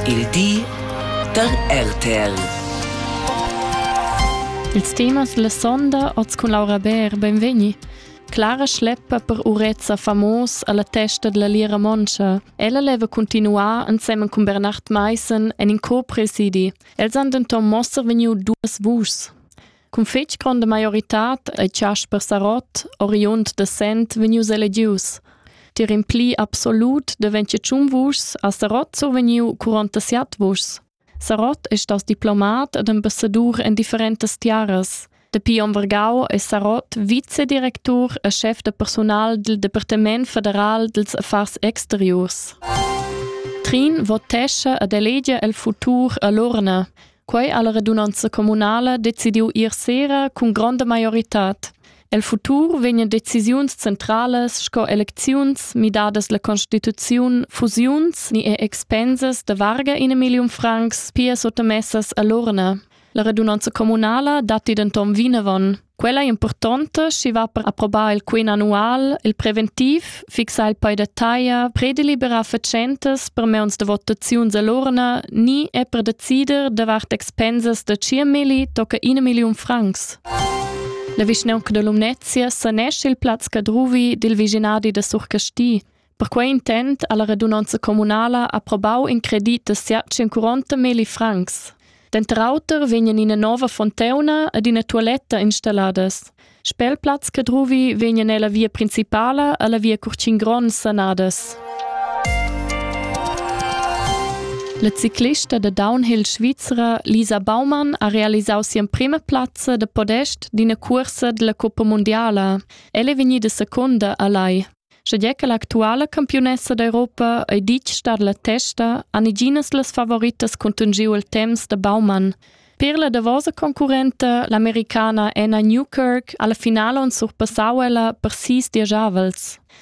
Il di der RTL. Ils temas la sonda oz con Laura Ber, benvegni. Clara schleppa per urezza famos alla testa della Lira Moncha. Ella leva continuar insieme con Bernard Meissen en in co-presidi. Els han denton mosser veniu duas vus. Con fetg grande majoritat ai ciasc per Sarot, oriunt de Sent, veniu elegius. Ti rimpli absolut de 21 vus, a Sarot so veniu 47 vus. Sarot è stas diplomat ed ambassador en differentes tiaras. De Pion Vergau è Sarot vicedirector e chef de personal del Departement Federal dels Affars Exteriors. Trin votescha ed elegia el futur a Lorna. Quei alla radunanza comunala decidiu ir sera con grande majoritat. El futur vegna decisiuns centrales sco elecziuns midadas la Constituziun, fusiuns ni e expenses de varga in 1 million francs pia sottomessas a Lorna. La radunanza comunala dati denton vinavon. Quella è importante, si va per approvare il quin annual, il preventiv, fixare il poi dettaia, predeliberare facentes per meuns de votaziuns a Lorna, ni e per decider de vart expenses de 5 mili tocca 1 million francs. La vischnaunca de Lumnezia sanesce il plaz cadruvi del viginadi de Surcasti. Per quei intent alla radunanza comunala approvau in credit de 740 mili francs. Denterauter vegnan ina nova fonteuna ed ina toiletta installadas. Spelplaz cadruvi vegnan nella via principala e la via Curcingron sanadas. La ciclista de downhill svizzera Lisa Baumann ha realisau sian prima plazza de podest d'ina cursa della Coppa Mondiala. Ella è vegnida secunda a lei. Schadeca l'attuala campionessa d'Europa e dic star la testa, han iginas las favoritas contungiu il temps de Baumann. Per la davosa concurrente, l'americana Anna Newkirk, alla finale on surpassau ella per 6 diajavels.